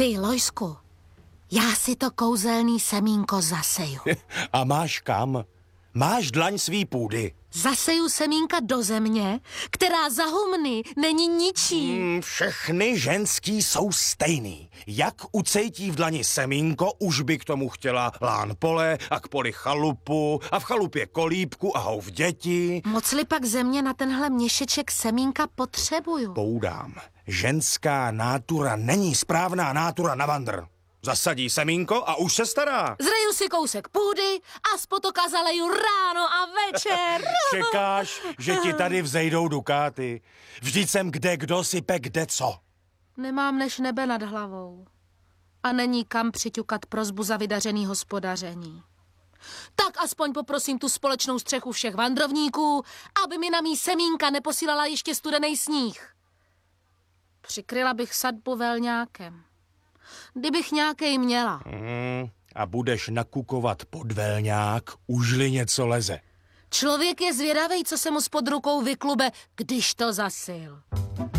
Ty, Lojsku, já si to kouzelný semínko zaseju. A máš kam? Máš dlaň svý půdy. Zaseju semínka do země, která za humny není ničí. Všechny ženský jsou stejný. Jak ucejtí v dlani semínko, už by k tomu chtěla lán pole a k poli chalupu a v chalupě kolíbku a houv děti. Moc-li pak země na tenhle měšeček semínka potřebuju. Poudám. Ženská nátura není správná nátura na vandr. Zasadí semínko a už se stará. Zreju si kousek půdy a z potoka zaleju ráno a večer. Čekáš, že ti tady vzejdou dukáty. Vždyť jsem kdo sype kde co. Nemám než nebe nad hlavou. A není kam přiťukat prosbu za vydařený hospodaření. Tak aspoň poprosím tu společnou střechu všech vandrovníků, aby mi na mý semínka neposílala ještě studený sníh. Přikryla bych sadbu velňákem. Kdybych nějakej měla. A budeš nakukovat podvelňák, užli něco leze. Člověk je zvědavej, co se mu spod rukou vyklube, když to zasil.